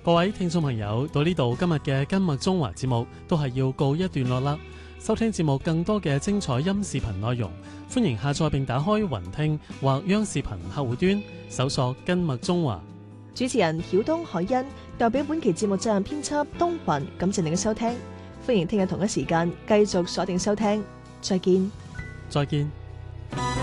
各位聽眾朋友，到呢度今日嘅今麥中華節目都係要告一段落啦。收聽節目更多嘅精彩音視頻內容，歡迎下載並打開雲聽或央視頻客戶端，搜索今麥中華。 主持人曉東海欣代表本期節目責任編輯東雲，感謝您嘅收聽，歡迎聽日同一時間繼續鎖定收聽，再見。 再見。